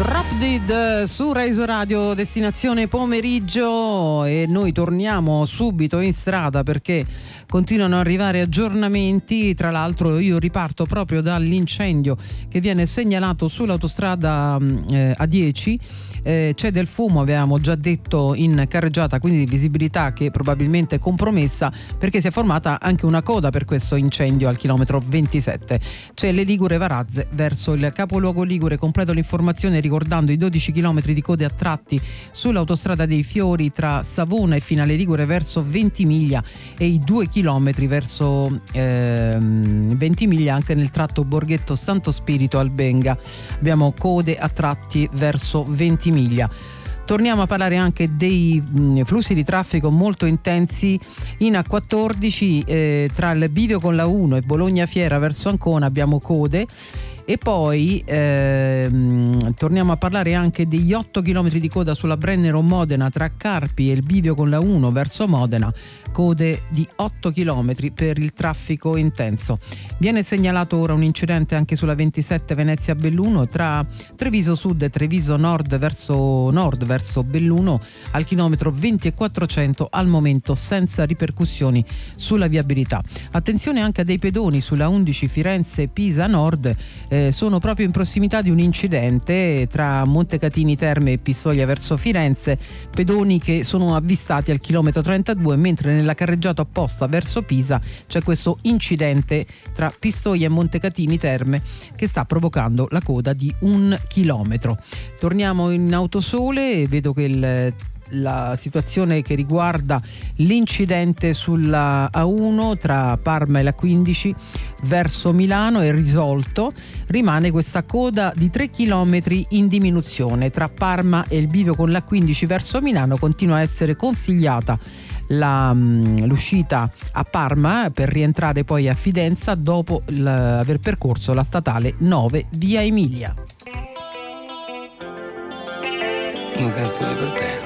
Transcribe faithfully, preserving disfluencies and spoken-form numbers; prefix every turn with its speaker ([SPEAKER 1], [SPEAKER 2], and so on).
[SPEAKER 1] Drop Dead su Reiso Radio, destinazione pomeriggio, e noi torniamo subito in strada perché continuano ad arrivare aggiornamenti. Tra l'altro io riparto proprio dall'incendio che viene segnalato sull'autostrada eh, A dieci. Eh, c'è del fumo, avevamo già detto, in carreggiata, quindi visibilità che probabilmente è compromessa perché si è formata anche una coda per questo incendio al chilometro ventisette. C'è le Ligure Varazze verso il capoluogo ligure. Completo l'informazione ricordando i dodici chilometri di code a tratti sull'autostrada dei Fiori tra Savona e Finale Ligure verso Ventimiglia e i due chilometri verso eh, Ventimiglia anche nel tratto Borghetto Santo Spirito Albenga. Abbiamo code a tratti verso Ventimiglia. Torniamo a parlare anche dei mh, flussi di traffico molto intensi in A quattordici eh, tra il bivio con la uno e Bologna Fiera verso Ancona. Abbiamo code. E poi ehm, torniamo a parlare anche degli otto chilometri di coda sulla Brennero Modena tra Carpi e il bivio con la uno verso Modena, code di otto chilometri per il traffico intenso. Viene segnalato ora un incidente anche sulla ventisette Venezia Belluno tra Treviso Sud e Treviso Nord verso Nord verso Belluno al chilometro venti e quattrocento, al momento senza ripercussioni sulla viabilità. Attenzione anche a dei pedoni sulla undici Firenze Pisa Nord. Eh, sono proprio in prossimità di un incidente tra Montecatini Terme e Pistoia verso Firenze, pedoni che sono avvistati al chilometro trentadue, mentre nella carreggiata opposta verso Pisa c'è questo incidente tra Pistoia e Montecatini Terme che sta provocando la coda di un chilometro. Torniamo in Autosole e vedo che il la situazione che riguarda l'incidente sulla A uno tra Parma e la quindici verso Milano è risolto. Rimane questa coda di tre chilometri in diminuzione tra Parma e il bivio con la quindici verso Milano. Continua a essere consigliata la, l'uscita a Parma per rientrare poi a Fidenza dopo aver percorso la statale nove via Emilia.
[SPEAKER 2] Una canzone per te.